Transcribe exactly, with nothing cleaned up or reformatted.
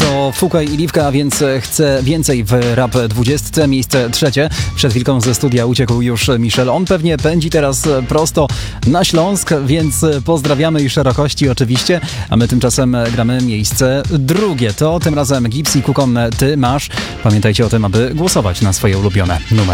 to Fuka i Liwka, więc chcę więcej w Rap dwudziestce, miejsce trzecie. Przed chwilką ze studia uciekł już Michel. On pewnie pędzi teraz prosto na Śląsk, więc pozdrawiamy i szerokości oczywiście. A my tymczasem gramy miejsce drugie. To tym razem Gips i Kukon, Ty masz. Pamiętajcie o tym, aby głosować na swoje ulubione numery.